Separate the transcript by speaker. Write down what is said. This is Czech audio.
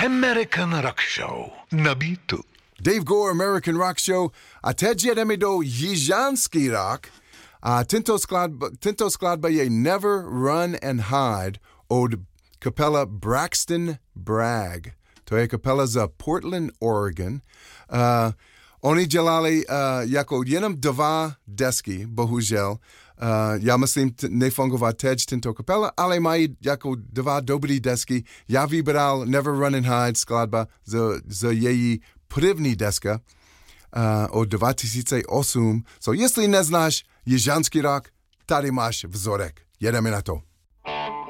Speaker 1: American Rock Show na Beatu.
Speaker 2: Dave Gore American Rock Show. A teď jedeme do Jižanský rock. A tento skladba je Never Run and Hide od kapela Braxton Bragg. To je kapela z Portland, Oregon. Oni dělali jako jenom 2 desky, bohužel. Já myslím, nefungovat teď tento kapela, ale mají jako 2 dobrý desky. Já vybral Never Run and Hide skladba z její první deska od 2008. So jestli neznáš Jižanský rock, tady máš vzorek. Jedeme na to.